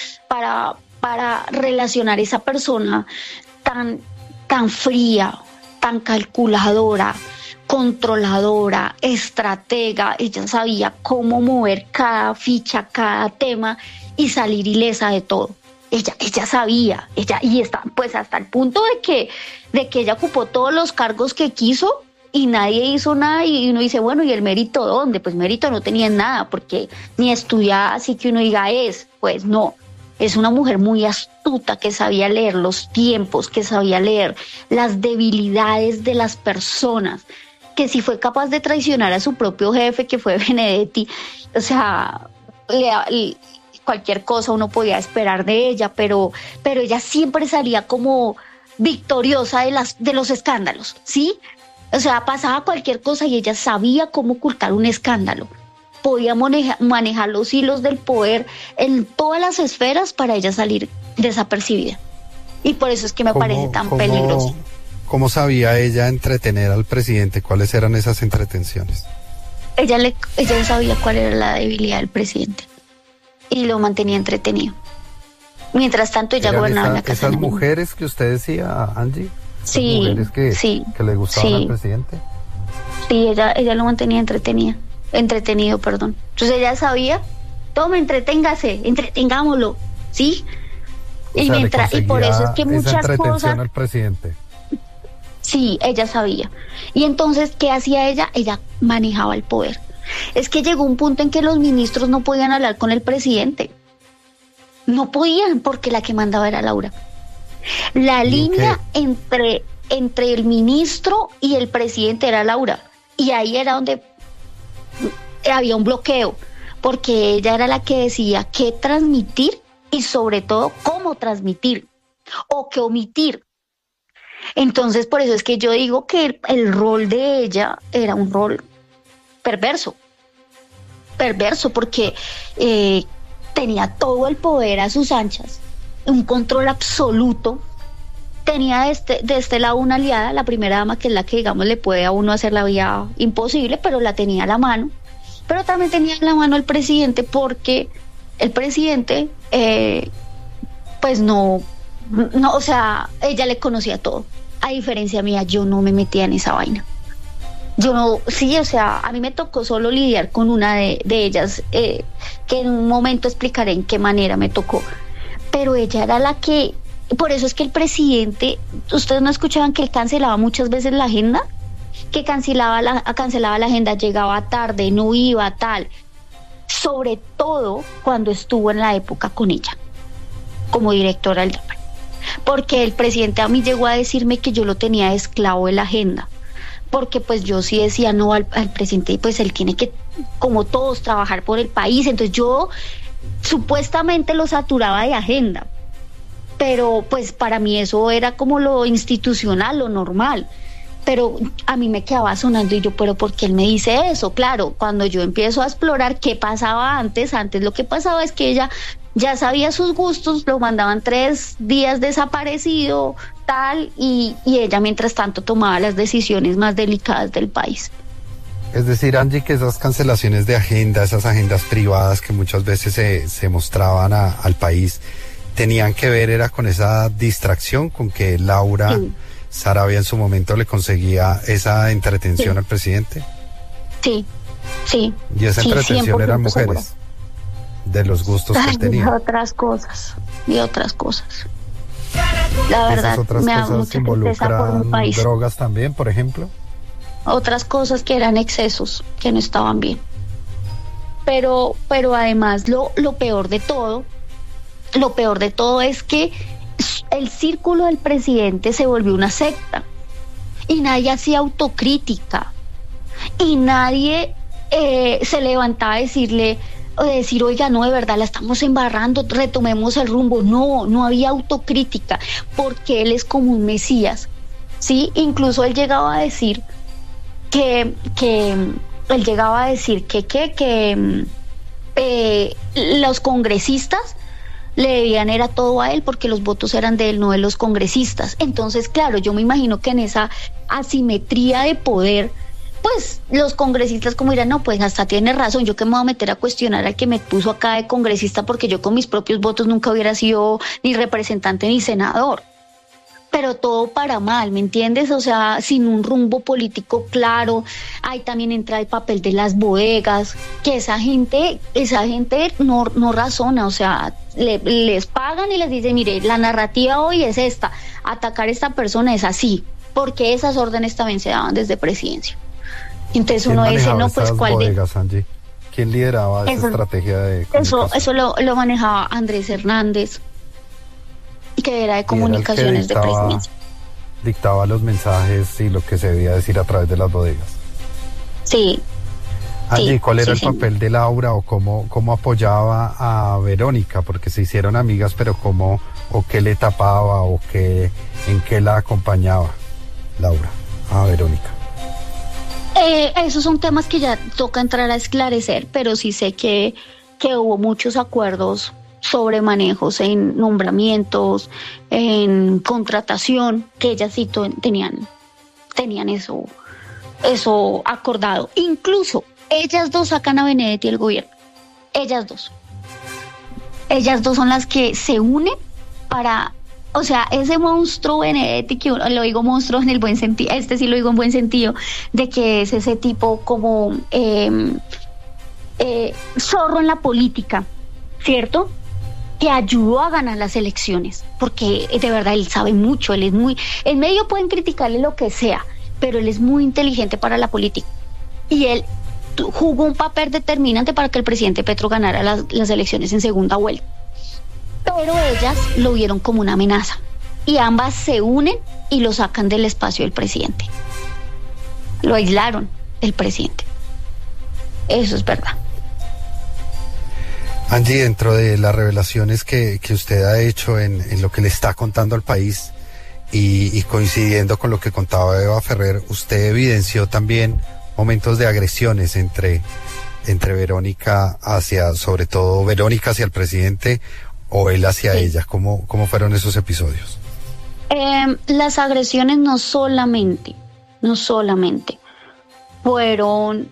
para relacionar esa persona tan fría, tan calculadora, controladora, estratega. Ella sabía cómo mover cada ficha, cada tema y salir ilesa de todo. Ella sabía, y está pues hasta el punto de que ella ocupó todos los cargos que quiso y nadie hizo nada, y uno dice, bueno, ¿y el mérito dónde? Pues mérito no tenía nada, porque ni estudiaba, así que uno diga pues no. Es una mujer muy astuta, que sabía leer los tiempos, que sabía leer las debilidades de las personas, que si fue capaz de traicionar a su propio jefe, que fue Benedetti, o sea, cualquier cosa uno podía esperar de ella, pero ella siempre salía como victoriosa de los escándalos, ¿sí? O sea, pasaba cualquier cosa y ella sabía cómo ocultar un escándalo. Podía manejar los hilos del poder en todas las esferas para ella salir desapercibida. Y por eso es que me parece tan peligroso. ¿Cómo sabía ella entretener al presidente? ¿Cuáles eran esas entretenciones? Ella sabía cuál era la debilidad del presidente y lo mantenía entretenido. Mientras tanto, ella gobernaba la casa. ¿Esas mujeres que usted decía, Angie? Sí, mujeres que le gustaban al presidente. Sí, ella lo mantenía entretenido. Entonces ella sabía, tome, entretengámoslo, ¿sí? Y por eso es que muchas cosas al presidente. Sí, ella sabía. Y entonces, ¿qué hacía ella? Ella manejaba el poder. Es que llegó un punto en que los ministros no podían hablar con el presidente. No podían, porque la que mandaba era Laura. La línea entre el ministro y el presidente era Laura. Y ahí era donde había un bloqueo, porque ella era la que decía qué transmitir y sobre todo cómo transmitir o qué omitir. Entonces, por eso es que yo digo que el rol de ella era un rol perverso, porque tenía todo el poder a sus anchas, un control absoluto. Tenía de este lado una aliada, la primera dama, que es la que, digamos, le puede a uno hacer la vida imposible, pero la tenía a la mano. Pero también tenía en la mano el presidente, porque el presidente, pues no, o sea, ella le conocía todo. A diferencia mía, yo no me metía en esa vaina. Yo no, sí, o sea, a mí me tocó solo lidiar con una de ellas, que en un momento explicaré en qué manera me tocó. Pero ella era la que, por eso es que el presidente, ustedes no escuchaban que él cancelaba muchas veces la agenda, que cancelaba la agenda, llegaba tarde, no iba, tal, sobre todo cuando estuvo en la época con ella, como directora del DAPRE. Porque el presidente a mí llegó a decirme que yo lo tenía de esclavo de la agenda, porque pues yo sí decía no al presidente, y pues él tiene que, como todos, trabajar por el país. Entonces yo supuestamente lo saturaba de agenda, pero pues para mí eso era como lo institucional, lo normal. Pero a mí me quedaba sonando y yo, pero ¿por qué él me dice eso? Claro, cuando yo empiezo a explorar qué pasaba antes lo que pasaba es que ella ya sabía sus gustos, lo mandaban 3 días desaparecido, tal, y ella mientras tanto tomaba las decisiones más delicadas del país. Es decir, Angie, que esas cancelaciones de agenda, esas agendas privadas que muchas veces se mostraban al país, tenían que ver era con esa distracción, con que Laura... Sí. Saravia en su momento le conseguía esa entretención al presidente. Sí. Y esa entretención eran mujeres. Seguro. de los gustos que él tenía. Y otras cosas. La verdad, ¿Esas otras me da cosas mucha tristeza por mi involucran país. drogas también, por ejemplo? Otras cosas que eran excesos, que no estaban bien. Pero además lo peor de todo es que el círculo del presidente se volvió una secta y nadie hacía autocrítica y nadie se levantaba a decir, oiga, no, de verdad la estamos embarrando, retomemos el rumbo. No había autocrítica, porque él es como un mesías, ¿sí? Incluso él llegaba a decir que los congresistas le debían era todo a él porque los votos eran de él, no de los congresistas. Entonces, claro, yo me imagino que en esa asimetría de poder, pues los congresistas como dirán, no, pues hasta tiene razón, yo que me voy a meter a cuestionar al que me puso acá de congresista porque yo con mis propios votos nunca hubiera sido ni representante ni senador. Pero todo para mal, ¿me entiendes? O sea, sin un rumbo político claro. Ahí también entra el papel de las bodegas, que esa gente no razona, o sea, les pagan y les dicen, mire, la narrativa hoy es esta, atacar a esta persona es así, porque esas órdenes también se daban desde presidencia. Entonces uno dice, no, pues ¿cuál bodegas, Angie? ¿Quién lideraba esa estrategia de comunicación? Eso lo manejaba Andrés Hernández, que era de comunicaciones de presidencia. Dictaba los mensajes y lo que se debía decir a través de las bodegas. Sí. Angie, ¿cuál era el papel de Laura o cómo apoyaba a Verónica? Porque se hicieron amigas, pero o qué le tapaba o en qué la acompañaba Laura a Verónica. Esos son temas que ya toca entrar a esclarecer, pero sí sé que hubo muchos acuerdos sobre manejos en nombramientos, en contratación, que ellas sí tenían eso acordado. Incluso ellas dos sacan a Benedetti del gobierno. Ellas dos son las que se unen para, o sea, ese monstruo Benedetti, que lo digo monstruo en el buen sentido, sí lo digo en buen sentido, de que es ese tipo como zorro en la política, ¿cierto? Que ayudó a ganar las elecciones, porque de verdad él sabe mucho, en medio pueden criticarle lo que sea, pero él es muy inteligente para la política, y él jugó un papel determinante para que el presidente Petro ganara las elecciones en segunda vuelta, pero ellas lo vieron como una amenaza, y ambas se unen y lo sacan del espacio del presidente, lo aislaron del presidente. Eso es verdad. Angie, dentro de las revelaciones que usted ha hecho en lo que le está contando al país y coincidiendo con lo que contaba Eva Ferrer, usted evidenció también momentos de agresiones entre Verónica sobre todo Verónica hacia el presidente o él hacia ella. ¿Cómo fueron esos episodios? Las agresiones no solamente fueron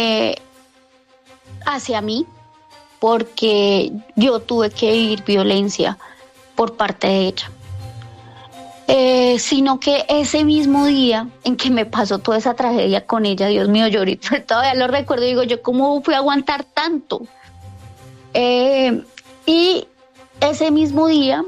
hacia mí, porque yo tuve que vivir violencia por parte de ella, sino que ese mismo día en que me pasó toda esa tragedia con ella, Dios mío, yo ahorita todavía lo recuerdo, digo yo, ¿cómo fui a aguantar tanto? Y ese mismo día,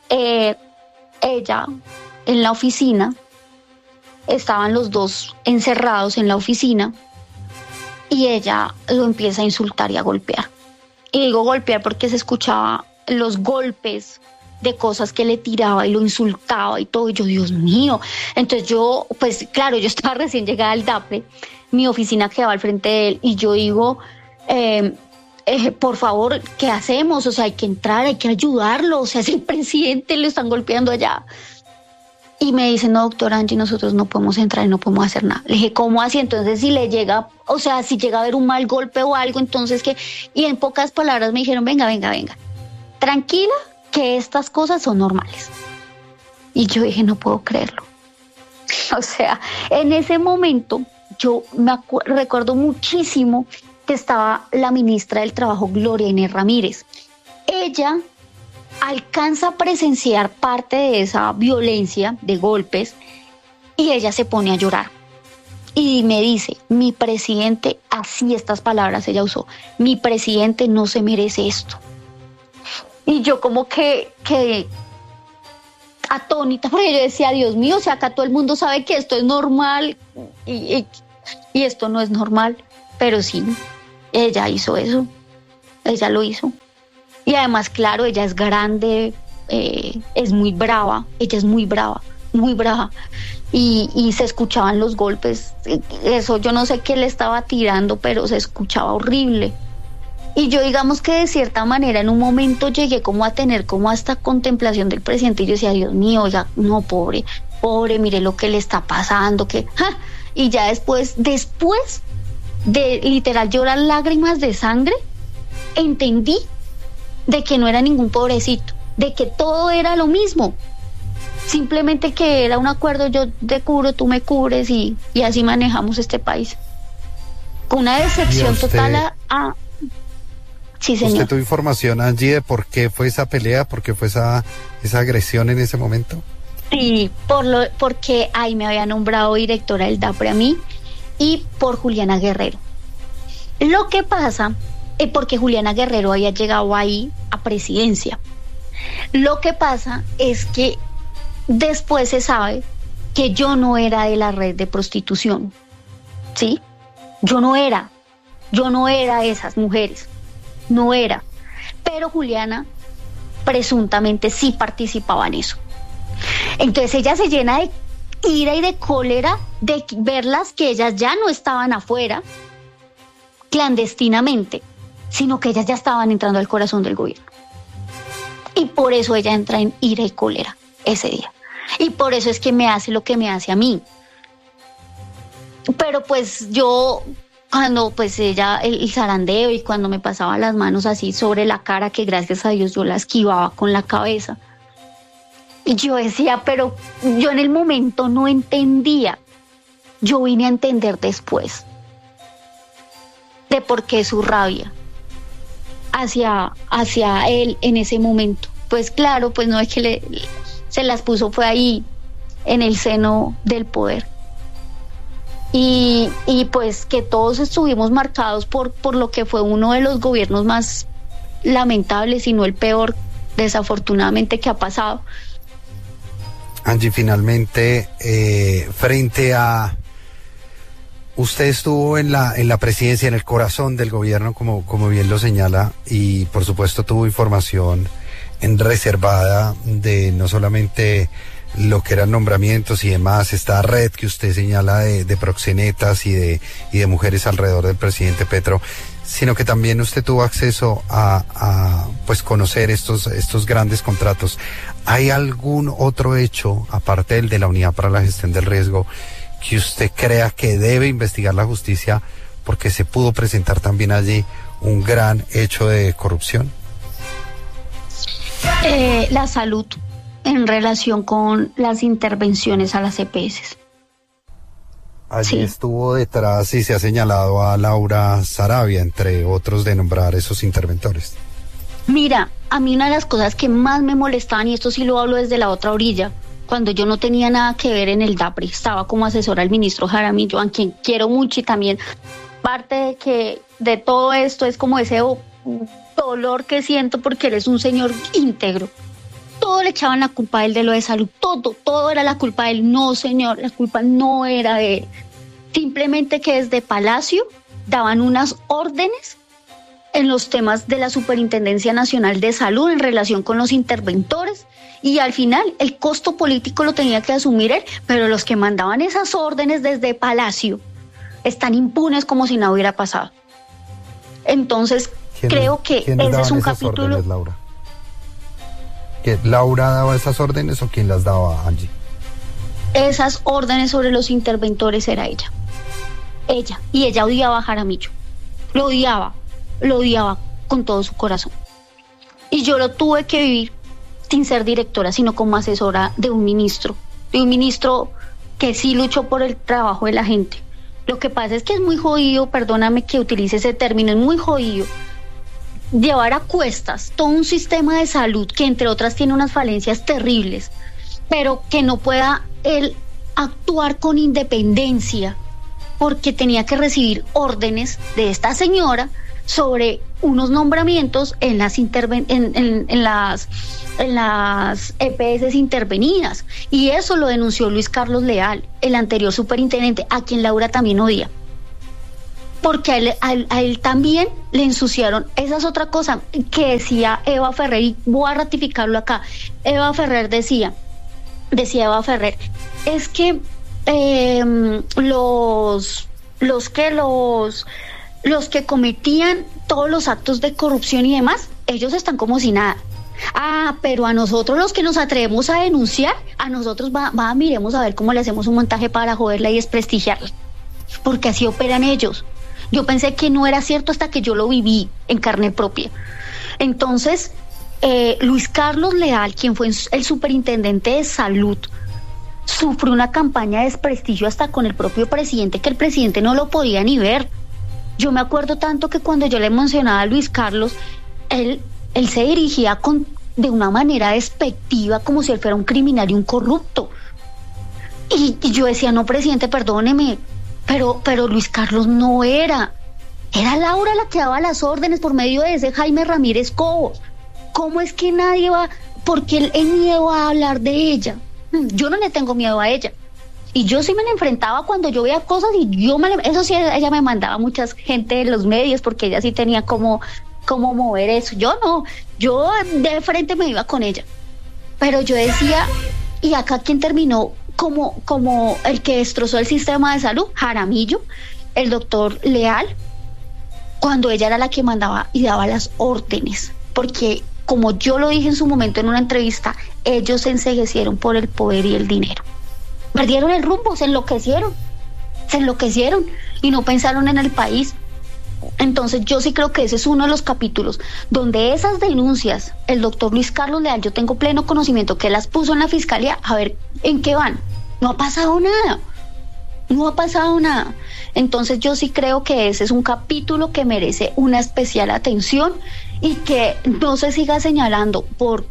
ella en la oficina, estaban los dos encerrados en la oficina, y ella lo empieza a insultar y a golpear. Y digo golpear porque se escuchaba los golpes de cosas que le tiraba y lo insultaba y todo. Y yo, Dios mío. Entonces yo, pues claro, yo estaba recién llegada al DAPRE, mi oficina quedaba al frente de él, y yo digo, por favor, ¿qué hacemos? O sea, hay que entrar, hay que ayudarlo. O sea, es el presidente, lo están golpeando allá. Y me dice, no, doctora Angie, nosotros no podemos entrar y no podemos hacer nada. Le dije, ¿cómo así? Entonces, si llega a haber un mal golpe o algo, entonces ¿qué? Y en pocas palabras me dijeron, venga. Tranquila, que estas cosas son normales. Y yo dije, no puedo creerlo. O sea, en ese momento, yo recuerdo muchísimo que estaba la ministra del Trabajo, Gloria Inés Ramírez. Ella alcanza a presenciar parte de esa violencia de golpes y ella se pone a llorar. y me dice, mi presidente, así estas palabras ella usó, mi presidente no se merece esto. Y yo como que atónita, porque yo decía, Dios mío, o sea, acá todo el mundo sabe que esto es normal y esto no es normal, pero sí, ella hizo eso, ella lo hizo. Y además, claro, ella es grande, es muy brava, ella es muy brava, y se escuchaban los golpes, eso yo no sé qué le estaba tirando, pero se escuchaba horrible. Y yo digamos que de cierta manera en un momento llegué como a tener como esta contemplación del presidente y yo decía, Dios mío, oiga, no, pobre, mire lo que le está pasando, que y ya después de literal llorar lágrimas de sangre, entendí de que no era ningún pobrecito, de que todo era lo mismo, simplemente que era un acuerdo, yo te cubro, tú me cubres y así manejamos este país. Con una decepción total a Sí, señor. ¿Usted tuvo información, Angie, de por qué fue esa pelea, por qué fue esa agresión en ese momento? Sí, porque ahí me había nombrado directora del DAPRE a mí y por Juliana Guerrero. Lo que pasa es porque Juliana Guerrero había llegado ahí a presidencia. Lo que pasa es que después se sabe que yo no era de la red de prostitución, ¿sí? Yo no era de esas mujeres. No era, pero Juliana presuntamente sí participaba en eso. Entonces ella se llena de ira y de cólera de verlas que ellas ya no estaban afuera clandestinamente, sino que ellas ya estaban entrando al corazón del gobierno. Y por eso ella entra en ira y cólera ese día. Y por eso es que me hace lo que me hace a mí. Pero pues yo... Cuando pues ella, el zarandeo y cuando me pasaba las manos así sobre la cara, que gracias a Dios yo la esquivaba con la cabeza. Y yo decía, pero yo en el momento no entendía. Yo vine a entender después de por qué su rabia hacia él en ese momento. Pues claro, pues no es que se las puso, fue ahí en el seno del poder. Y pues que todos estuvimos marcados por lo que fue uno de los gobiernos más lamentables, si no el peor, desafortunadamente, que ha pasado. Angie, finalmente, frente a... Usted estuvo en la presidencia, en el corazón del gobierno, como bien lo señala, y por supuesto tuvo información reservada de no solamente lo que eran nombramientos y demás, esta red que usted señala de proxenetas y de mujeres alrededor del presidente Petro, sino que también usted tuvo acceso a pues conocer estos grandes contratos. ¿Hay algún otro hecho, aparte del de la Unidad para la Gestión del Riesgo, que usted crea que debe investigar la justicia porque se pudo presentar también allí un gran hecho de corrupción? La salud en relación con las intervenciones a las EPS. Allí sí estuvo detrás y se ha señalado a Laura Sarabia, entre otros, de nombrar esos interventores. Mira, a mí una de las cosas que más me molestaban, y esto sí lo hablo desde la otra orilla, cuando yo no tenía nada que ver en el DAPRE, estaba como asesora al ministro Jaramillo, a quien quiero mucho, y también parte de todo esto es como ese dolor que siento porque él es un señor íntegro. Todo le echaban la culpa a él de lo de salud, todo era la culpa de él. No, señor, la culpa no era de él. Simplemente que desde Palacio daban unas órdenes en los temas de la Superintendencia Nacional de Salud en relación con los interventores, y al final el costo político lo tenía que asumir él, pero los que mandaban esas órdenes desde Palacio están impunes como si nada hubiera pasado. Entonces creo que ese es un capítulo... Órdenes, Laura? ¿Que Laura daba esas órdenes o quién las daba, Angie? Esas órdenes sobre los interventores era ella. Y ella odiaba a Jaramillo. Lo odiaba con todo su corazón. Y yo lo tuve que vivir sin ser directora, sino como asesora de un ministro que sí luchó por el trabajo de la gente. Lo que pasa es que es muy jodido, perdóname que utilice ese término, es muy jodido llevar a cuestas todo un sistema de salud que entre otras tiene unas falencias terribles, pero que no pueda él actuar con independencia porque tenía que recibir órdenes de esta señora sobre unos nombramientos en las EPS intervenidas, y eso lo denunció Luis Carlos Leal, el anterior superintendente, a quien Laura también odia, porque a él también le ensuciaron. Esa es otra cosa que decía Eva Ferrer, y voy a ratificarlo acá. Eva Ferrer decía Eva Ferrer, es que los que cometían todos los actos de corrupción y demás, ellos están como si nada. Pero a nosotros, los que nos atrevemos a denunciar, a nosotros miremos a ver cómo le hacemos un montaje para joderla y desprestigiarla, porque así operan ellos. Yo pensé que no era cierto hasta que yo lo viví en carne propia. Entonces, Luis Carlos Leal, quien fue el superintendente de salud, sufrió una campaña de desprestigio hasta con el propio presidente, que el presidente no lo podía ni ver. Yo me acuerdo tanto que cuando yo le mencionaba a Luis Carlos, él se dirigía de una manera despectiva, como si él fuera un criminal y un corrupto. Y yo decía, no, presidente, perdóneme, pero Luis Carlos no era Laura la que daba las órdenes por medio de ese Jaime Ramírez Cobos. ¿Cómo es que nadie va? Porque el miedo a hablar de ella. Yo no le tengo miedo a ella. Y yo sí me la enfrentaba cuando yo veía cosas, y eso sí, ella me mandaba mucha gente de los medios, porque ella sí tenía como mover eso. Yo no, yo de frente me iba con ella. Pero yo decía, ¿y acá quién terminó como el que destrozó el sistema de salud? Jaramillo, el doctor Leal, cuando ella era la que mandaba y daba las órdenes. Porque, como yo lo dije en su momento en una entrevista, ellos se enceguecieron por el poder y el dinero. Perdieron el rumbo, se enloquecieron y no pensaron en el país. Entonces yo sí creo que ese es uno de los capítulos donde esas denuncias, el doctor Luis Carlos Leal, yo tengo pleno conocimiento que las puso en la fiscalía, a ver en qué van. No ha pasado nada. Entonces yo sí creo que ese es un capítulo que merece una especial atención, y que no se siga señalando por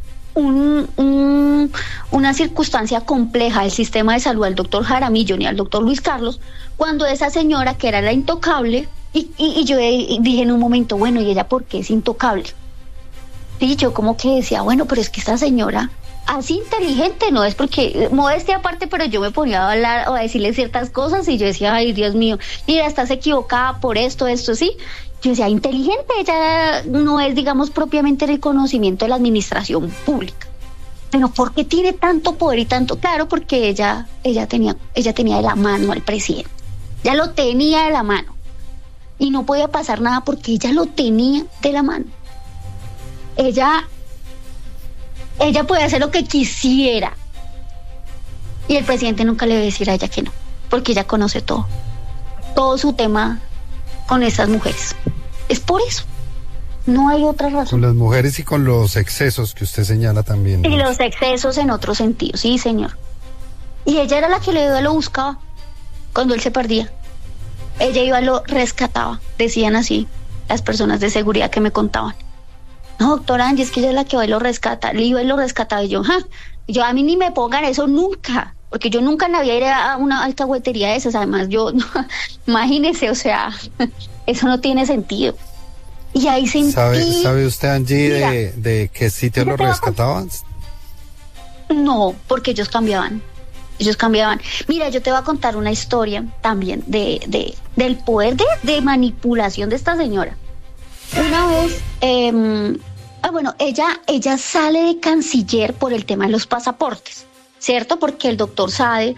una circunstancia compleja del sistema de salud al doctor Jaramillo ni al doctor Luis Carlos, cuando esa señora, que era la intocable, y yo dije en un momento, bueno, ¿y ella por qué es intocable? Y yo como que decía, bueno, pero es que esta señora, así inteligente no es, porque modestia aparte, pero yo me ponía a hablar o a decirle ciertas cosas, y yo decía, ay, Dios mío, mira, estás equivocada por esto, sí. Yo decía, inteligente, ella no es, digamos, propiamente el conocimiento de la administración pública. Pero ¿por qué tiene tanto poder y tanto? Claro, porque ella tenía de la mano al presidente. Ya lo tenía de la mano. Y no podía pasar nada porque ella lo tenía de la mano. Ella podía hacer lo que quisiera. Y el presidente nunca le iba a decir a ella que no, porque ella conoce todo su tema con esas mujeres. Es por eso. No hay otra razón. Con las mujeres y con los excesos que usted señala también, ¿no? Y los excesos en otro sentido, sí, señor. Y ella era la que lo buscaba cuando él se perdía. Ella iba, lo rescataba, decían así las personas de seguridad que me contaban. No, doctora Angie, es que ella es la que va y lo rescata. Le iba y lo rescataba, y yo, a mí ni me pongan eso nunca, porque yo nunca en la vida iré a una alcahuetería de esas. Además, imagínese, o sea, eso no tiene sentido. Y ahí sentí... ¿Sabe usted, Angie, mira, de qué sitio lo rescataban? No, porque ellos cambiaban. Mira, yo te voy a contar una historia también del poder de manipulación de esta señora. Una vez, ella sale de canciller por el tema de los pasaportes, ¿cierto? Porque el doctor Sade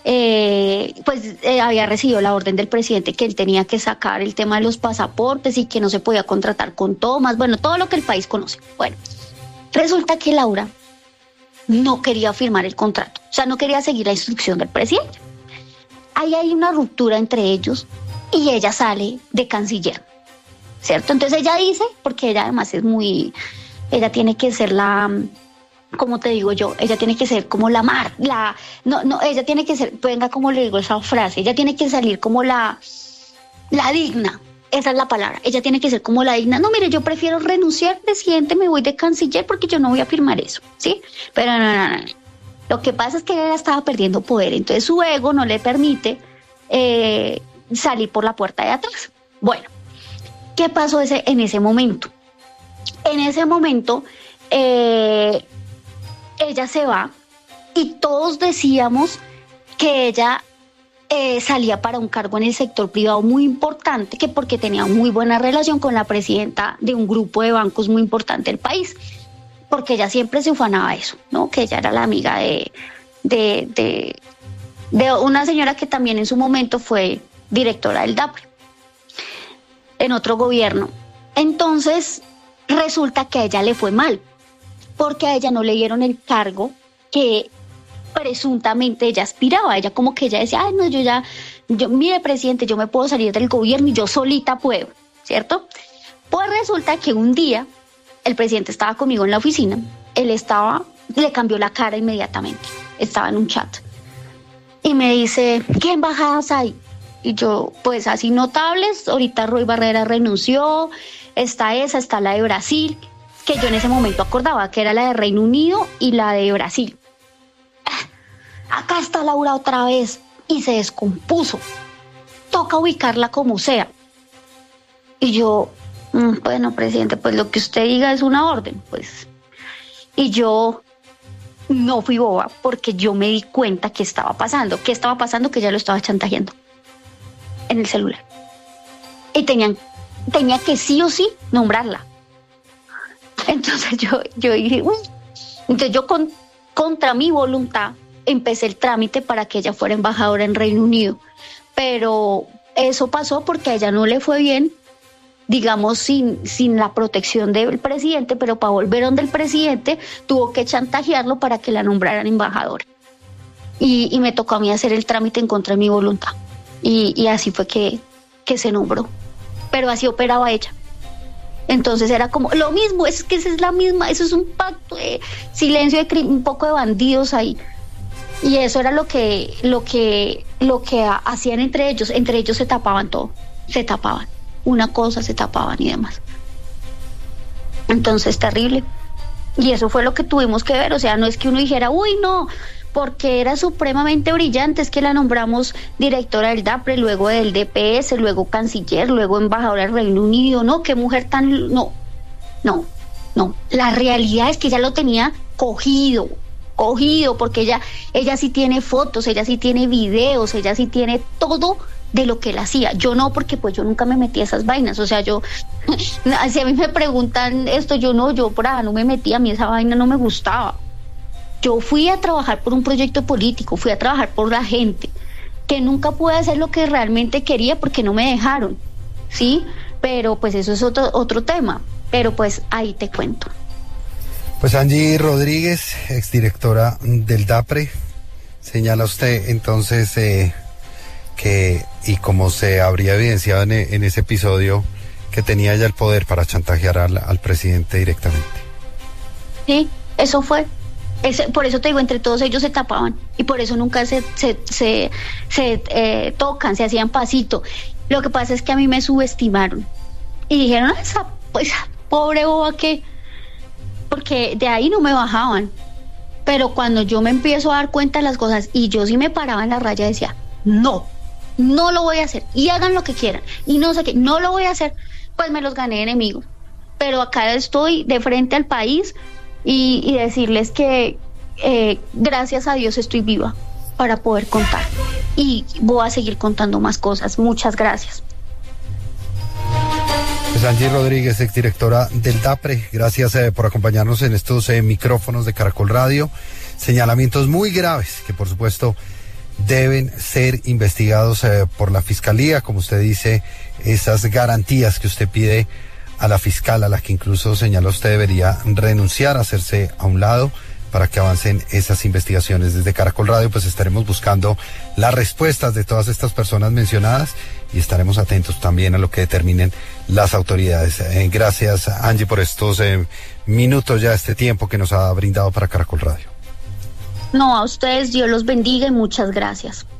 había recibido la orden del presidente que él tenía que sacar el tema de los pasaportes y que no se podía contratar con tomas, bueno, todo lo que el país conoce. Bueno, resulta que Laura no quería firmar el contrato, o sea, no quería seguir la instrucción del presidente. Ahí hay una ruptura entre ellos y ella sale de canciller, ¿cierto? Entonces ella dice, porque ella además ella tiene que ser como te digo yo, ella tiene que ser como ella tiene que ser, venga, como le digo esa frase, ella tiene que salir como la digna, esa es la palabra, ella tiene que ser como la digna. No, mire, yo prefiero renunciar, presidente, me voy de canciller porque yo no voy a firmar eso, ¿sí? Pero no. Lo que pasa es que ella estaba perdiendo poder, entonces su ego no le permite salí por la puerta de atrás. Bueno, ¿qué pasó en ese momento? En ese momento, ella se va y todos decíamos que ella salía para un cargo en el sector privado muy importante, que porque tenía muy buena relación con la presidenta de un grupo de bancos muy importante del país, porque ella siempre se ufanaba eso, ¿no? Que ella era la amiga de una señora que también en su momento fue directora del DAPRE, en otro gobierno. Entonces, resulta que a ella le fue mal, porque a ella no le dieron el cargo que presuntamente ella aspiraba. Ella como que ella decía, ay no, mire presidente, yo me puedo salir del gobierno y yo solita puedo, ¿cierto? Pues resulta que un día el presidente estaba conmigo en la oficina, le cambió la cara inmediatamente, estaba en un chat y me dice, ¿qué embajadas hay? Y yo, pues así notables, ahorita Roy Barrera renunció, está la de Brasil, que yo en ese momento acordaba que era la de Reino Unido y la de Brasil. Acá está Laura otra vez y se descompuso. Toca ubicarla como sea. Y yo, bueno, presidente, pues lo que usted diga es una orden, pues. Y yo no fui boba porque yo me di cuenta que estaba pasando. ¿Qué estaba pasando? Que ya lo estaba chantajeando en el celular. Y tenía que sí o sí nombrarla. Entonces yo dije, uy. Entonces yo contra mi voluntad empecé el trámite para que ella fuera embajadora en Reino Unido. Pero eso pasó porque a ella no le fue bien, digamos, sin la protección del presidente, pero para volver donde el presidente tuvo que chantajearlo para que la nombraran embajadora. Y me tocó a mí hacer el trámite en contra de mi voluntad. Y así fue que se nombró. Pero así operaba ella. Entonces era como lo mismo, es que esa es la misma, eso es un pacto de silencio, un poco de bandidos ahí. Y eso era lo que hacían entre ellos se tapaban todo, se tapaban, una cosa se tapaban y demás. Entonces terrible. Y eso fue lo que tuvimos que ver, o sea, no es que uno dijera, uy no, porque era supremamente brillante, es que la nombramos directora del DAPRE, luego del DPS, luego canciller, luego embajadora del Reino Unido, no, qué mujer tan... No, la realidad es que ella lo tenía cogido, porque ella sí tiene fotos, ella sí tiene videos, ella sí tiene todo de lo que él hacía. Yo no, porque pues yo nunca me metí a esas vainas, o sea, si a mí me preguntan esto, yo por ahí no me metí, a mí esa vaina no me gustaba. Yo fui a trabajar por un proyecto político, fui a trabajar por la gente, que nunca pude hacer lo que realmente quería porque no me dejaron, ¿sí? Pero pues eso es otro tema, pero pues ahí te cuento. Pues Angie Rodríguez, exdirectora del DAPRE, señala usted entonces que, y como se habría evidenciado en ese episodio, que tenía ya el poder para chantajear al presidente directamente. Sí, eso fue. Por eso te digo, entre todos ellos se tapaban y por eso nunca se tocan, se hacían pasito. Lo que pasa es que a mí me subestimaron y dijeron, esa pobre boba que... Porque de ahí no me bajaban. Pero cuando yo me empiezo a dar cuenta de las cosas y yo sí me paraba en la raya, decía, no lo voy a hacer y hagan lo que quieran y no sé qué, no lo voy a hacer, pues me los gané de enemigos. Pero acá estoy de frente al país y decirles que gracias a Dios estoy viva para poder contar y voy a seguir contando más cosas. Muchas gracias. Pues Angie Rodríguez, exdirectora del DAPRE, gracias por acompañarnos en estos micrófonos de Caracol Radio. Señalamientos muy graves que por supuesto deben ser investigados por la Fiscalía, como usted dice, esas garantías que usted pide a la fiscal, a la que incluso señala usted debería renunciar, hacerse a un lado para que avancen esas investigaciones. Desde Caracol Radio pues estaremos buscando las respuestas de todas estas personas mencionadas y estaremos atentos también a lo que determinen las autoridades. Gracias Angie por estos minutos ya, este tiempo que nos ha brindado para Caracol Radio. No, a ustedes Dios los bendiga y muchas gracias.